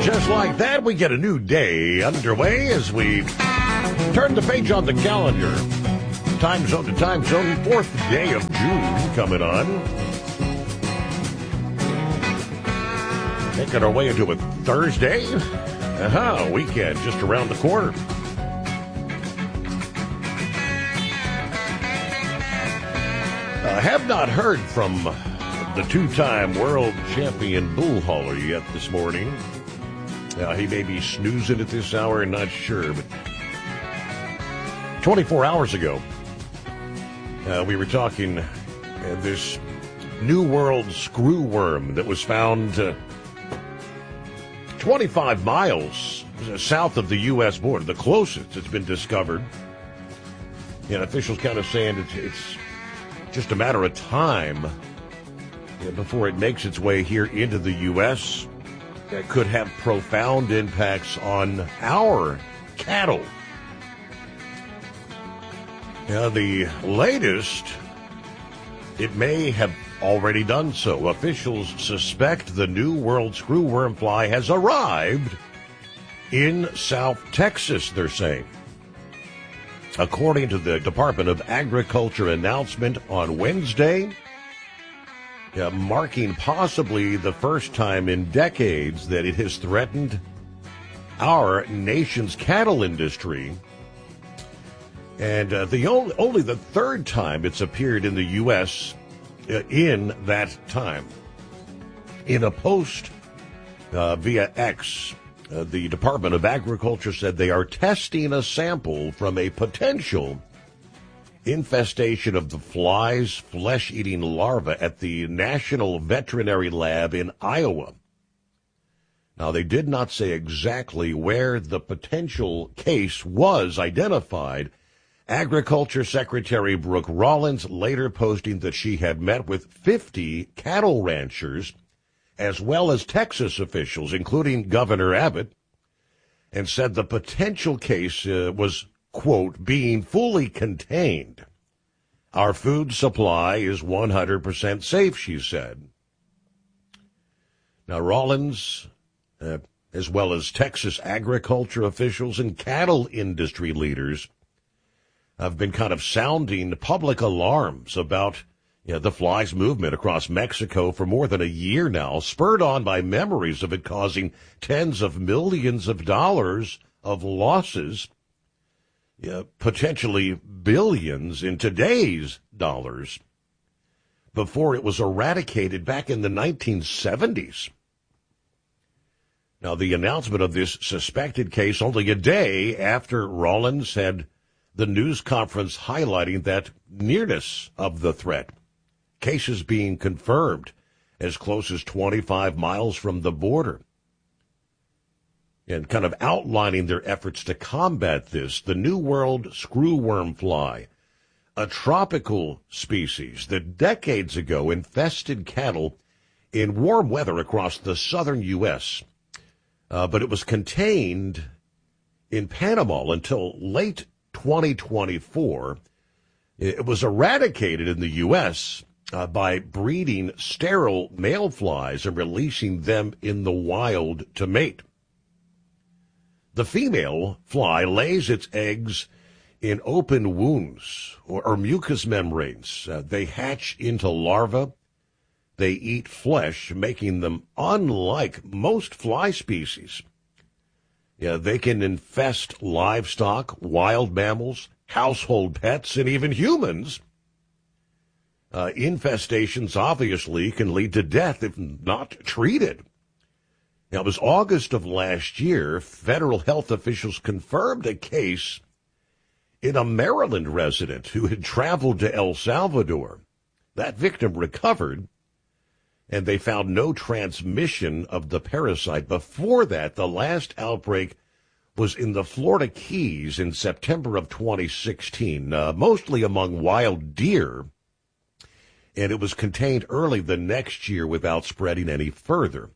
Just like that, we get a new day underway as we turn the page on the calendar. Time zone to time zone, 4th day of June coming on. Making our way into a Thursday. Weekend just around the corner. I have not heard from the two-time world champion bull hauler yet this morning. He may be snoozing at this hour, not sure, but 24 hours ago, we were talking this New World screwworm that was found 25 miles south of the U.S. border, the closest it's been discovered. And officials kind of saying it's just a matter of time before it makes its way here into the U.S. It could have profound impacts on our cattle. The latest, it may have already done so. Officials suspect the New World screwworm fly has arrived in South Texas, they're saying. According to the Department of Agriculture announcement on Wednesday, marking possibly the first time in decades that it has threatened our nation's cattle industry. And only the third time it's appeared in the U.S. In that time. In a post via X, the Department of Agriculture said they are testing a sample from a potential infestation of the fly's flesh-eating larvae at the National Veterinary Lab in Iowa. Now, they did not say exactly where the potential case was identified. Agriculture Secretary Brooke Rollins later posting that she had met with 50 cattle ranchers as well as Texas officials, including Governor Abbott, and said the potential case was, quote, being fully contained. Our food supply is 100% safe, she said. Now, Rollins, as well as Texas agriculture officials and cattle industry leaders, have been kind of sounding public alarms about the fly's movement across Mexico for more than a year now, spurred on by memories of it causing tens of millions of dollars of losses, potentially billions in today's dollars, before it was eradicated back in the 1970s. Now, the announcement of this suspected case only a day after Rollins had the news conference highlighting that nearness of the threat. Cases being confirmed as close as 25 miles from the border. And kind of outlining their efforts to combat this, the New World screwworm fly, a tropical species that decades ago infested cattle in warm weather across the southern U.S., but it was contained in Panama until late 2024. It was eradicated in the U.S. By breeding sterile male flies and releasing them in the wild to mate. The female fly lays its eggs in open wounds or mucous membranes. They hatch into larvae. They eat flesh, making them unlike most fly species. They can infest livestock, wild mammals, household pets, and even humans. Infestations obviously can lead to death if not treated. Now, it was August of last year, federal health officials confirmed a case in a Maryland resident who had traveled to El Salvador. That victim recovered, and they found no transmission of the parasite. Before that, the last outbreak was in the Florida Keys in September of 2016, mostly among wild deer, and it was contained early the next year without spreading any further.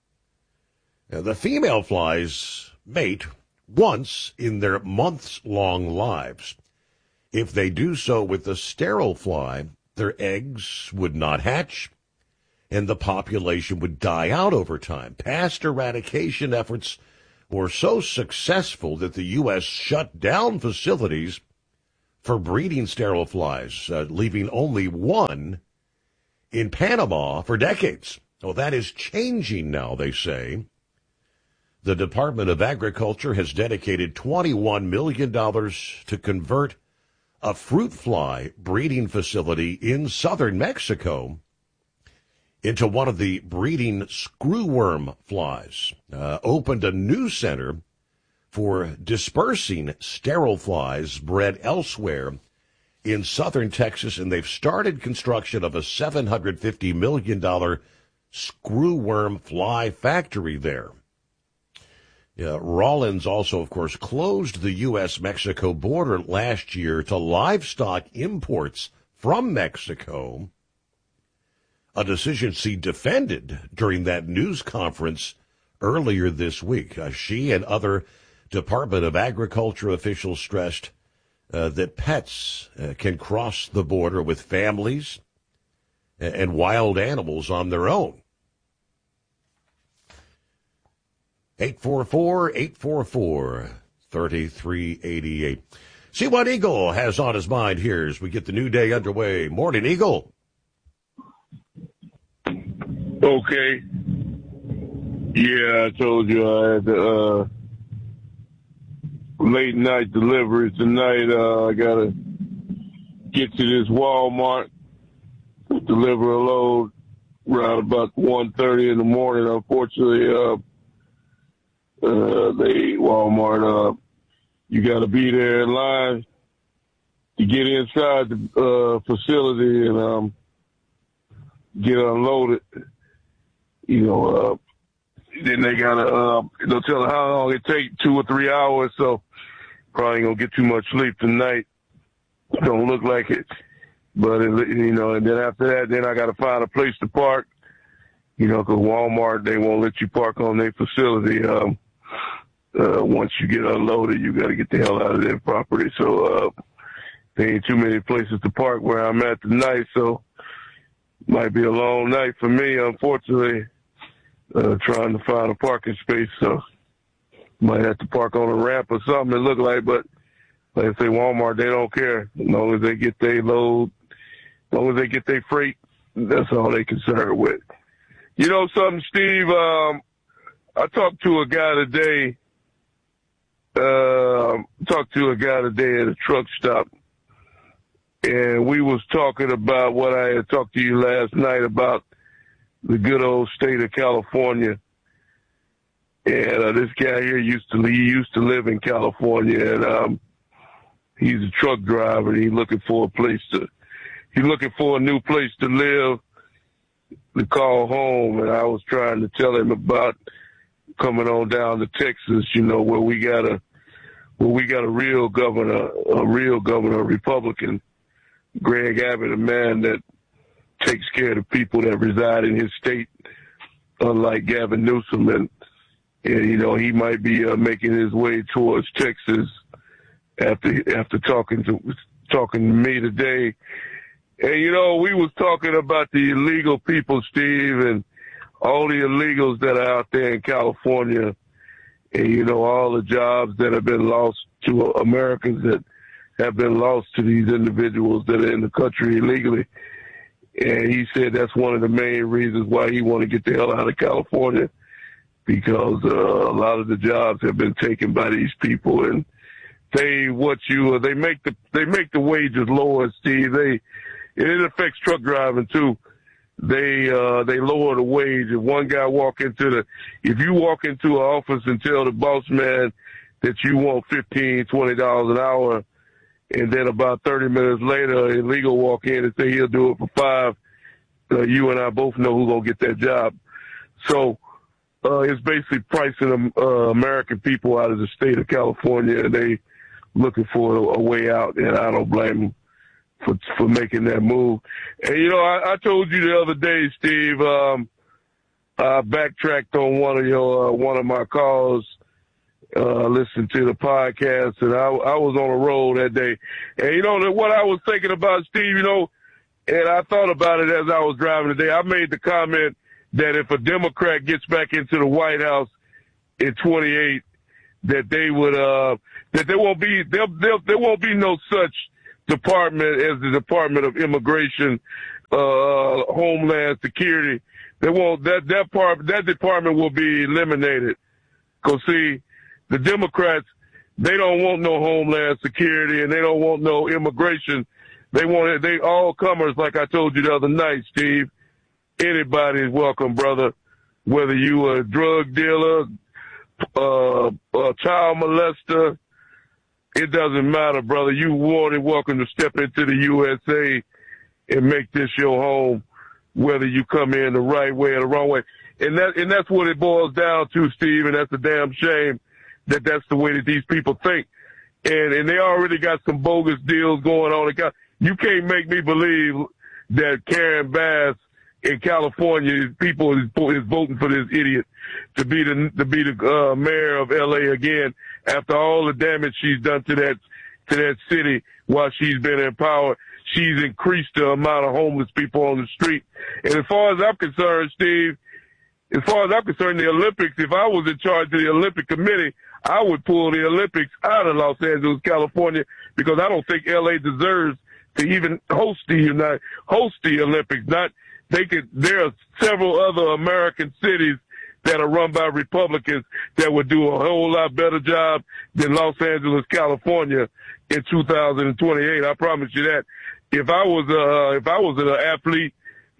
Now, the female flies mate once in their months-long lives. If they do so with the sterile fly, their eggs would not hatch, and the population would die out over time. Past eradication efforts were so successful that the U.S. shut down facilities for breeding sterile flies, leaving only one in Panama for decades. Well, that is changing now, they say. The Department of Agriculture has dedicated $21 million to convert a fruit fly breeding facility in southern Mexico into one of the breeding screwworm flies, opened a new center for dispersing sterile flies bred elsewhere in southern Texas, and they've started construction of a $750 million screwworm fly factory there. Rawlins also, of course, closed the U.S.-Mexico border last year to livestock imports from Mexico, a decision she defended during that news conference earlier this week. She and other Department of Agriculture officials stressed that pets can cross the border with families and wild animals on their own. 844-844-3388. See what Eagle has on his mind here as we get the new day underway. Morning, Eagle. Okay. Yeah, I told you I had late night delivery tonight. I gotta get to this Walmart, deliver a load around about 1:30 in the morning. Unfortunately, Walmart, you got to be there in line to get inside the facility and get unloaded. Then they got to, they'll tell her how long it takes, 2 or 3 hours, so probably ain't going to get too much sleep tonight. Don't look like it. But, and then after that, then I got to find a place to park, because Walmart, they won't let you park on their facility. Once you get unloaded, you got to get the hell out of their property. So there ain't too many places to park where I'm at tonight, so might be a long night for me, unfortunately, trying to find a parking space. So might have to park on a ramp or something, it look like. But like I say, Walmart, they don't care. As long as they get their load, as long as they get their freight, that's all they concerned with. You know something, Steve? I talked to a guy today. At a truck stop, and we was talking about what I had talked to you last night about the good old state of California. And this guy here used to live in California, and he's a truck driver. And he's looking for a new place to live, to call home. And I was trying to tell him about coming on down to Texas, where we got a real governor, a Republican, Greg Abbott, a man that takes care of the people that reside in his state, unlike Gavin Newsom. And he might be making his way towards Texas after talking to me today. And, we was talking about the illegal people, Steve, and all the illegals that are out there in California, and, all the jobs that have been lost to Americans that have been lost to these individuals that are in the country illegally. And he said that's one of the main reasons why he want to get the hell out of California, because a lot of the jobs have been taken by these people, and they make the wages lower, Steve. It affects truck driving too. They lower the wage. If one guy if you walk into an office and tell the boss man that you want $15, $20 an hour, and then about 30 minutes later, an illegal walk in and say he'll do it for $5, you and I both know who's going to get that job. So, it's basically pricing American people out of the state of California, and they looking for a way out, and I don't blame them for making that move. And, I told you the other day, Steve, I backtracked on one of my calls, listened to the podcast, and I was on a roll that day. And, what I was thinking about, Steve, And I thought about it as I was driving today. I made the comment that if a Democrat gets back into the White House in 28, that they would, that there won't be no such department as the Department of Immigration, Homeland Security. That department will be eliminated. Cause see, the Democrats, they don't want no Homeland Security and they don't want no immigration. They all comers, like I told you the other night, Steve. Anybody is welcome, brother. Whether you a drug dealer, a child molester, it doesn't matter, brother. You more than welcome to step into the USA and make this your home, whether you come in the right way or the wrong way. And that's what it boils down to, Steve, and that's a damn shame that that's the way that these people think. And they already got some bogus deals going on. You can't make me believe that Karen Bass in California, people is voting for this idiot to be the mayor of LA again after all the damage she's done to that city while she's been in power. She's increased the amount of homeless people on the street. And as far as I'm concerned, Steve, the Olympics, if I was in charge of the Olympic Committee, I would pull the Olympics out of Los Angeles, California, because I don't think LA deserves to even host the Olympics. There are several other American cities that are run by Republicans that would do a whole lot better job than Los Angeles, California in 2028. I promise you that. If I was an athlete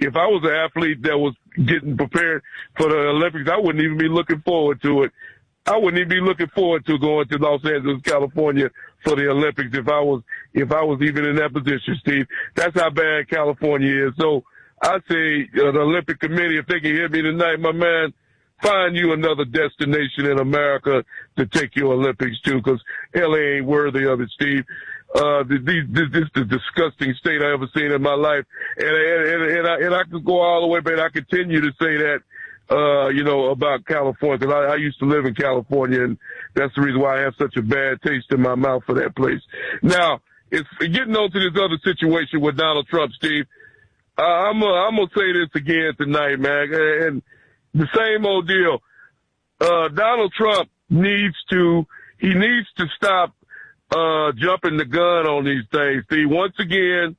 that was getting prepared for the Olympics, I wouldn't even be looking forward to it. I wouldn't even be looking forward to going to Los Angeles, California for the Olympics if I was even in that position, Steve. That's how bad California is. So I say the Olympic Committee, if they can hear me tonight, my man, find you another destination in America to take your Olympics to, because LA ain't worthy of it, Steve. This is the disgusting state I ever seen in my life. And I could go all the way, but I continue to say that, about California. Cause I used to live in California, and that's the reason why I have such a bad taste in my mouth for that place. Now, it's getting on to this other situation with Donald Trump, Steve. I'm gonna say this again tonight, man, and the same old deal. Donald Trump needs to stop jumping the gun on these things. See, once again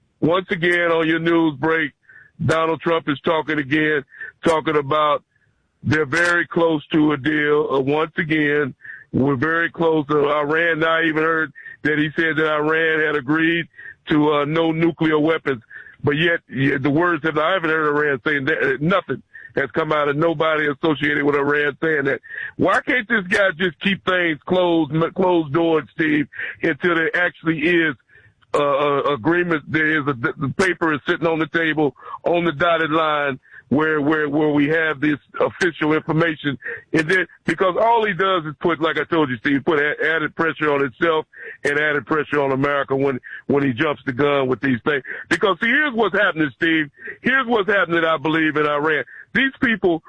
on your news break, Donald Trump is talking about they're very close to a deal. Once again, we're very close to Iran. Now I even heard that he said that Iran had agreed to no nuclear weapons. But yet the words that I haven't heard Iran saying that, nothing has come out of nobody associated with Iran saying that. Why can't this guy just keep things closed doors, Steve, until there actually is agreement? There is the paper is sitting on the table on the dotted line where we have this official information. And then, because all he does is put, like I told you, Steve, put added pressure on himself and added pressure on America when he jumps the gun with these things. Because see, here's what's happening, Steve. Here's what's happening, I believe, in Iran. These people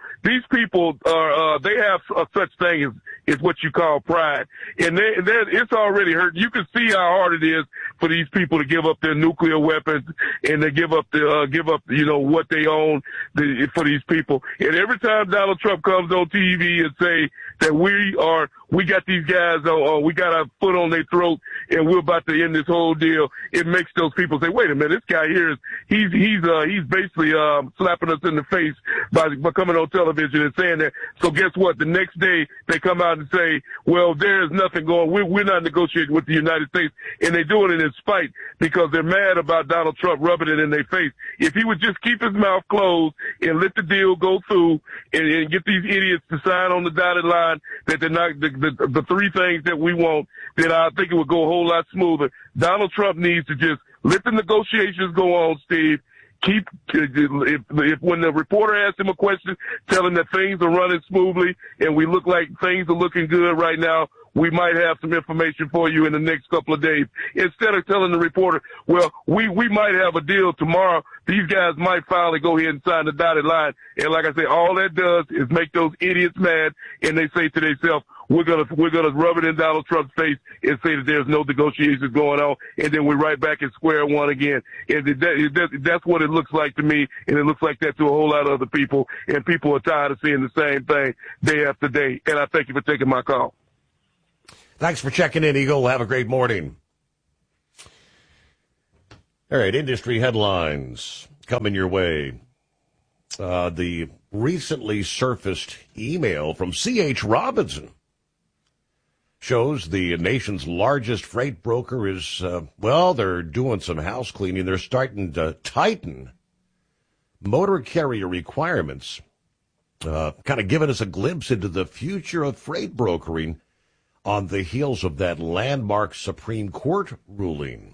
are, they have such thing as what you call pride. And it's already hurt. You can see how hard it is for these people to give up their nuclear weapons and to give up, what they own for these people. And every time Donald Trump comes on TV and say that we got these guys we got our foot on their throat and we're about to end this whole deal, it makes those people say, wait a minute, this guy here he's basically slapping us in the face by coming on television and saying that. So guess what? The next day they come out and say, well, there's nothing going. We're not negotiating with the United States, and they do it in spite because they're mad about Donald Trump rubbing it in their face. If he would just keep his mouth closed and let the deal go through and get these idiots to sign on the dotted line that they're not the three things that we want, then I think it would go a whole lot smoother. Donald Trump needs to just let the negotiations go on, Steve. If when the reporter asks him a question, tell him that things are running smoothly and we look like things are looking good right now, we might have some information for you in the next couple of days. Instead of telling the reporter, well, we might have a deal tomorrow, these guys might finally go ahead and sign the dotted line. And like I say, all that does is make those idiots mad, and they say to themselves, we're gonna rub it in Donald Trump's face and say that there's no negotiations going on, and then we're right back at square one again. And that's what it looks like to me, and it looks like that to a whole lot of other people. And people are tired of seeing the same thing day after day. And I thank you for taking my call. Thanks for checking in, Eagle. Have a great morning. All right, industry headlines coming your way. The recently surfaced email from C.H. Robinson shows the nation's largest freight broker is, they're doing some house cleaning. They're starting to tighten motor carrier requirements, kind of giving us a glimpse into the future of freight brokering on the heels of that landmark Supreme Court ruling.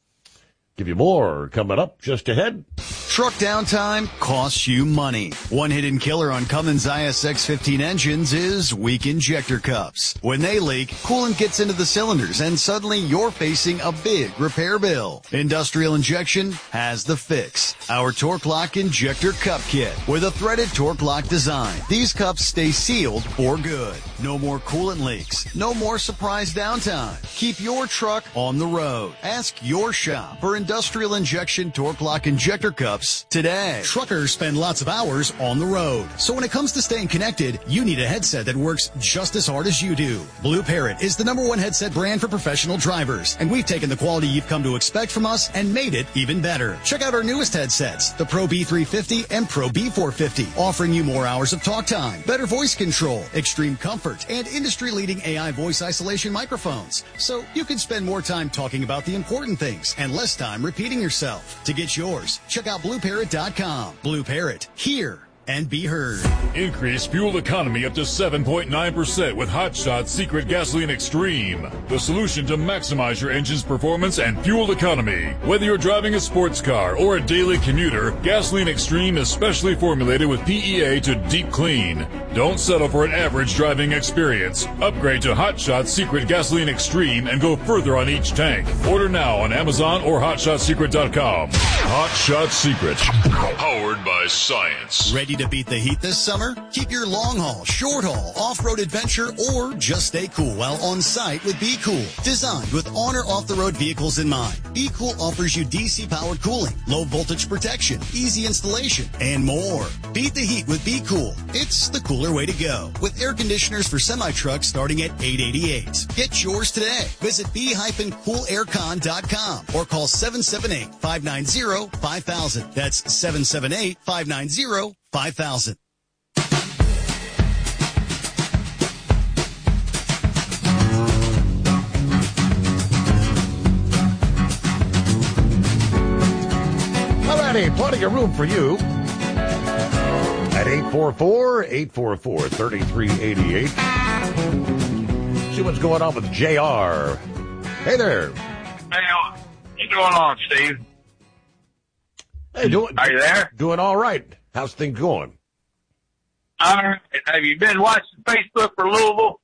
Give you more coming up just ahead. Truck downtime costs you money. One hidden killer on Cummins ISX-15 engines is weak injector cups. When they leak, coolant gets into the cylinders and suddenly you're facing a big repair bill. Industrial Injection has the fix. Our Torque Lock Injector Cup Kit with a threaded Torque Lock design. These cups stay sealed for good. No more coolant leaks. No more surprise downtime. Keep your truck on the road. Ask your shop for Industrial Injection Torque Lock Injector Cups today. Truckers spend lots of hours on the road. So when it comes to staying connected, you need a headset that works just as hard as you do. Blue Parrot is the #1 headset brand for professional drivers. And we've taken the quality you've come to expect from us and made it even better. Check out our newest headsets, the Pro B350 and Pro B450, offering you more hours of talk time, better voice control, extreme comfort, and industry-leading AI voice isolation microphones. So you can spend more time talking about the important things and less time repeating yourself. To get yours, check out BlueParrot.com. Blue Parrot, hear and be heard. Increase fuel economy up to 7.9% with Hot Shot Secret Gasoline Extreme. The solution to maximize your engine's performance and fuel economy. Whether you're driving a sports car or a daily commuter, Gasoline Extreme is specially formulated with PEA to deep clean. Don't settle for an average driving experience. Upgrade to Hot Shot Secret Gasoline Extreme and go further on each tank. Order now on Amazon or HotShotSecret.com. Hot Shot Secret. Powered by science. Ready to beat the heat this summer? Keep your long haul, short haul, off-road adventure, or just stay cool while on site with Be Cool. Designed with on or off-the-road vehicles in mind, Be Cool offers you DC-powered cooling, low voltage protection, easy installation, and more. Beat the heat with Be Cool. It's the cooler way to go. With air conditioners for semi-trucks starting at $888. Get yours today. Visit b-coolaircon.com or call 778-590-5000. That's 778-590-5000. 5,000. Alrighty, plenty of room for you at 844-844-3388. See what's going on with JR. Hey there. Hey, what's going on, Steve? Hey, are you there? Doing all right. How's things going? All right. Have you been watching Facebook for Louisville?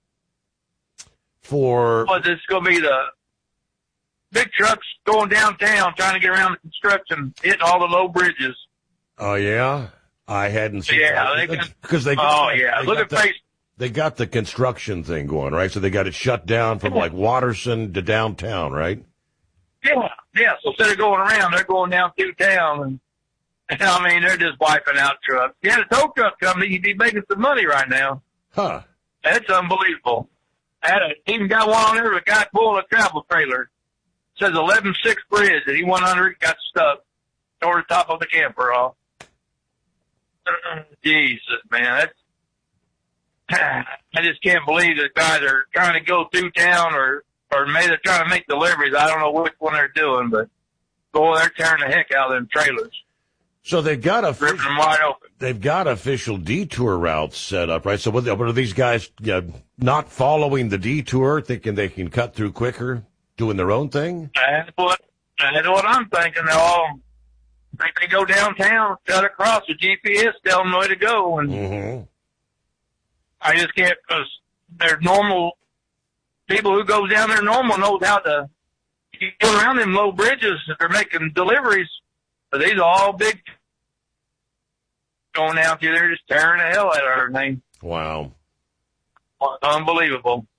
For Well, this is going to be the big trucks going downtown trying to get around the construction, hitting all the low bridges. Oh, yeah? I hadn't seen that. Because look at Facebook. They got the construction thing going, right? So they got it shut down from like Watterson to downtown, right? Yeah. So instead of going around, they're going down through town. And I mean, they're just wiping out trucks. You had a tow truck company, you'd be making some money right now. Huh. That's unbelievable. Even got one on there with a guy pulling a travel trailer. It says 11-6 bridge, and he went under it, got stuck, tore the top of the camper off. Jesus, man. I just can't believe the guys are trying to go through town or maybe they're trying to make deliveries. I don't know which one they're doing, but boy, they're tearing the heck out of them trailers. So they've got ripping them wide open. They've got official detour routes set up, right? So what are these guys not following the detour, thinking they can cut through quicker, doing their own thing? That's what I'm thinking. They go downtown, cut across the GPS, tell them the way to go, and I just can't, because there's normal people who go down there normal knows how to get around them low bridges if they're making deliveries. But these are all big going down through there, just tearing the hell out of everything. Wow. unbelievable.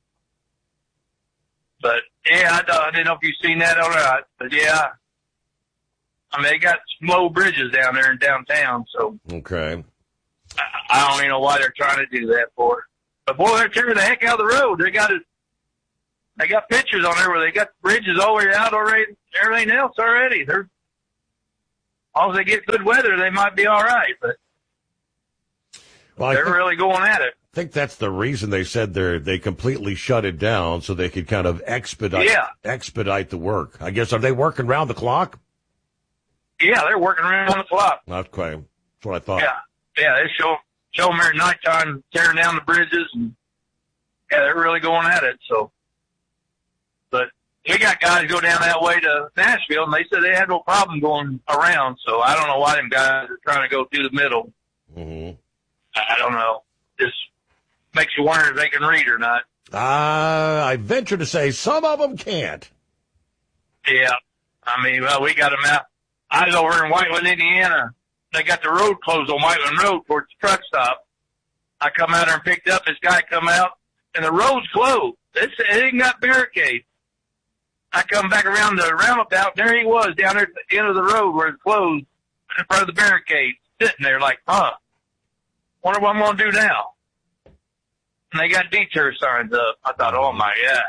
But, yeah, I didn't know if you've seen that or not. But, yeah, I mean, they got low bridges down there in downtown, so. Okay. I don't even know why they're trying to do that for. But, boy, they're tearing the heck out of the road. They got pictures on there where they got bridges all the way out already, everything else already. As long as they get good weather, they might be all right, but they're really going at it. I think that's the reason they said they completely shut it down so they could kind of expedite the work. I guess, are they working round the clock? Yeah, they're working around the clock. Okay. That's what I thought. Yeah, they show them there at nighttime tearing down the bridges, and yeah, they're really going at it. So, but we got guys go down that way to Nashville, and they said they had no problem going around. So I don't know why them guys are trying to go through the middle. Mm-hmm. I don't know. Just makes you wonder if they can read or not. I venture to say some of them can't. Yeah. I mean, well, we got them out. I was over in Whiteland, Indiana. They got the road closed on Whiteland Road towards the truck stop. I come out there and picked up. This guy come out, and the road's closed. It ain't got barricades. I come back around the roundabout. There he was down there at the end of the road where it's closed in front of the barricade, sitting there like, wonder what I'm going to do now. And they got detour signs up. I thought, oh, my God.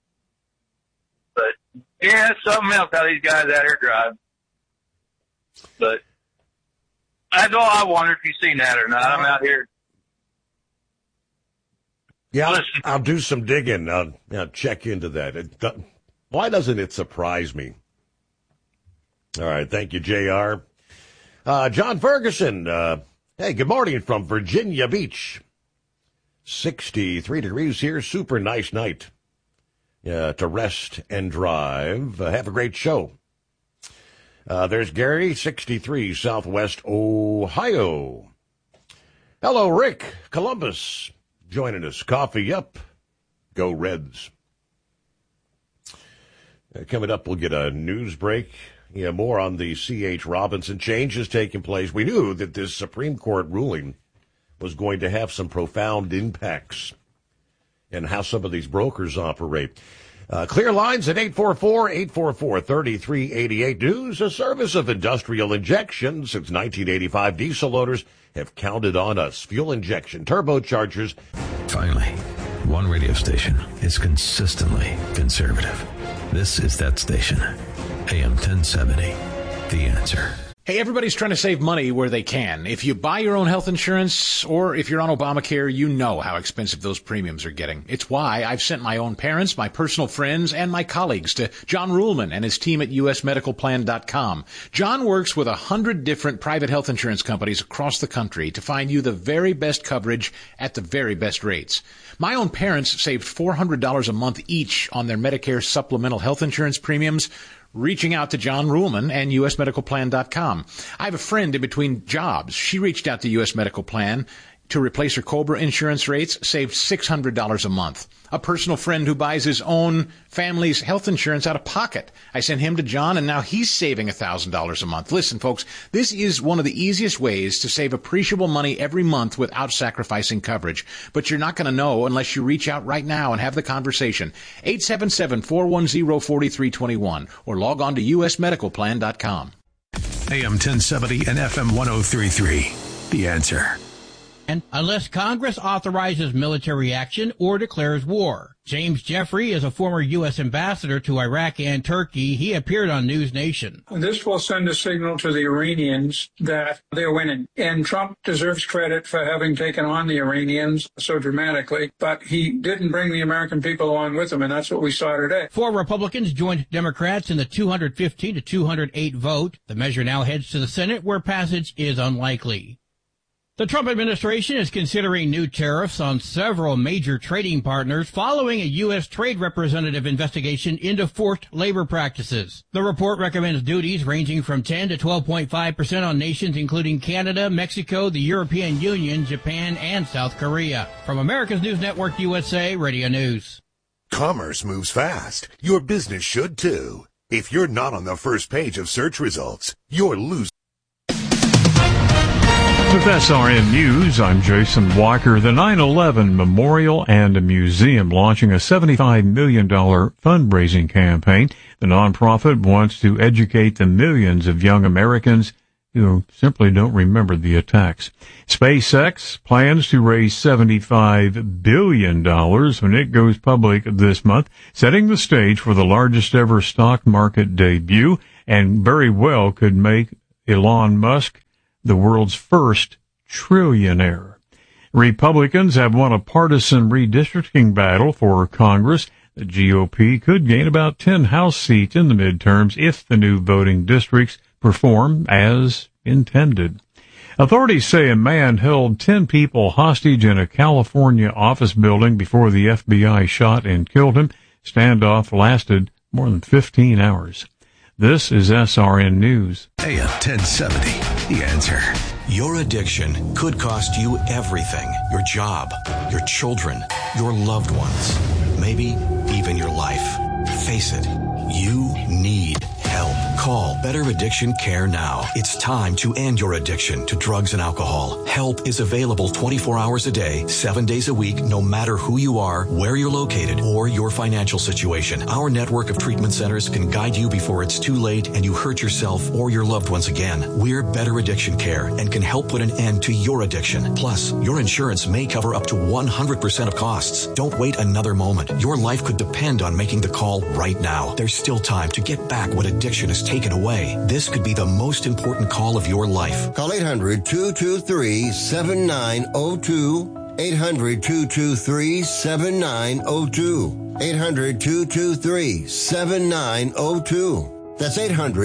But, yeah, it's something else how these guys out here drive. But that's all I wonder if you've seen that or not. I'm out here. Yeah, I'll do some digging. I'll check into that. Why doesn't it surprise me? All right, thank you, JR. John Ferguson, hey, good morning from Virginia Beach. 63 degrees here, super nice night to rest and drive. Have a great show. There's Gary, 63, Southwest Ohio. Hello, Rick, Columbus, joining us. Coffee up. Go Reds. Coming up, we'll get a news break. Yeah, more on the C.H. Robinson changes taking place. We knew that this Supreme Court ruling was going to have some profound impacts in how some of these brokers operate. Clear lines at 844-844-3388. News, a service of Industrial Injection. Since 1985, diesel owners have counted on us. Fuel injection, turbochargers. Finally, one radio station is consistently conservative. This is that station. AM 1070, The Answer. Hey, everybody's trying to save money where they can. If you buy your own health insurance or if you're on Obamacare, you know how expensive those premiums are getting. It's why I've sent my own parents, my personal friends, and my colleagues to John Ruhlman and his team at usmedicalplan.com. John works with 100 different private health insurance companies across the country to find you the very best coverage at the very best rates. My own parents saved $400 a month each on their Medicare supplemental health insurance premiums, reaching out to John Ruhlman and usmedicalplan.com. I have a friend in between jobs. She reached out to US Medical Plan to replace her COBRA insurance rates, saved $600 a month. A personal friend who buys his own family's health insurance out of pocket. I sent him to John, and now he's saving $1,000 a month. Listen, folks, this is one of the easiest ways to save appreciable money every month without sacrificing coverage. But you're not going to know unless you reach out right now and have the conversation. 877-410-4321 or log on to usmedicalplan.com. AM 1070 and FM 103.3. The Answer. Unless Congress authorizes military action or declares war. James Jeffrey is a former U.S. ambassador to Iraq and Turkey. He appeared on News Nation. This will send a signal to the Iranians that they're winning. And Trump deserves credit for having taken on the Iranians so dramatically, but he didn't bring the American people along with him, and that's what we saw today. 4 Republicans joined Democrats in the 215 to 208 vote. The measure now heads to the Senate, where passage is unlikely. The Trump administration is considering new tariffs on several major trading partners following a U.S. Trade Representative investigation into forced labor practices. The report recommends duties ranging from 10 to 12.5% on nations including Canada, Mexico, the European Union, Japan, and South Korea. From America's News Network USA, Radio News. Commerce moves fast. Your business should too. If you're not on the first page of search results, you're losing. With SRN News, I'm Jason Walker. The 9/11 Memorial and Museum launching a $75 million fundraising campaign. The nonprofit wants to educate the millions of young Americans who simply don't remember the attacks. SpaceX plans to raise $75 billion when it goes public this month, setting the stage for the largest ever stock market debut, and very well could make Elon Musk the world's first trillionaire. Republicans have won a partisan redistricting battle for Congress. The GOP could gain about 10 House seats in the midterms if the new voting districts perform as intended. Authorities say a man held 10 people hostage in a California office building before the FBI shot and killed him. Standoff lasted more than 15 hours. This is SRN News. AM 1070, The Answer. Your addiction could cost you everything. Your job, your children, your loved ones, maybe even your life. Face it, you need help. Call Better Addiction Care now. It's time to end your addiction to drugs and alcohol. Help is available 24 hours a day, 7 days a week, no matter who you are, where you're located, or your financial situation. Our network of treatment centers can guide you before it's too late and you hurt yourself or your loved ones again. We're Better Addiction Care and can help put an end to your addiction. Plus, your insurance may cover up to 100% of costs. Don't wait another moment. Your life could depend on making the call right now. There's still time to get back what addiction has taken away. This could be the most important call of your life. Call 800-223-7902. 800-223-7902. 800-223-7902. That's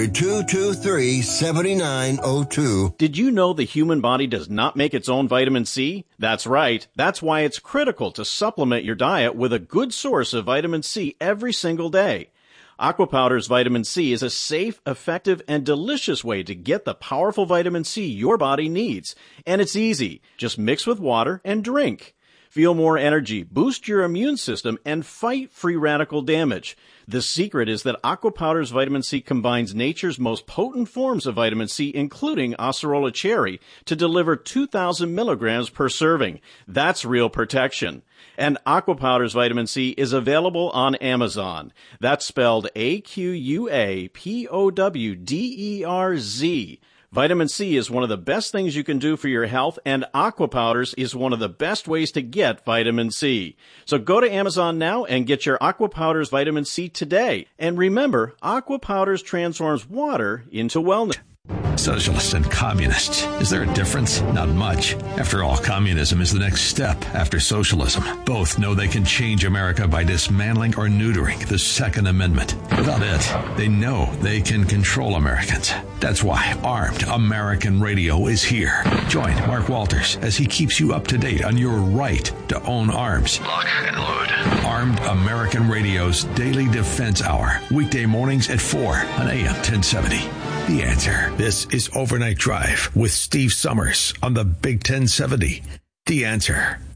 800-223-7902. Did you know the human body does not make its own vitamin C? That's right. That's why it's critical to supplement your diet with a good source of vitamin C every single day. Aqua Powder's vitamin C is a safe, effective, and delicious way to get the powerful vitamin C your body needs. And it's easy. Just mix with water and drink. Feel more energy, boost your immune system, and fight free radical damage. The secret is that Aqua Powder's vitamin C combines nature's most potent forms of vitamin C, including Acerola cherry, to deliver 2,000 milligrams per serving. That's real protection. And Aqua Powder's vitamin C is available on Amazon. That's spelled AQUAPOWDERZ. Vitamin C is one of the best things you can do for your health, and Aqua Powders is one of the best ways to get vitamin C. So go to Amazon now and get your Aqua Powders vitamin C today. And remember, Aqua Powders transforms water into wellness. Socialists and communists. Is there a difference? Not much. After all, communism is the next step after socialism. Both know they can change America by dismantling or neutering the Second Amendment. Without it, they know they can control Americans. That's why Armed American Radio is here. Join Mark Walters as he keeps you up to date on your right to own arms. Lock and load. Armed American Radio's Daily Defense Hour. Weekday mornings at 4 on AM 1070. The Answer. This is Overnight Drive with Steve Summers on the Big 1070. The Answer.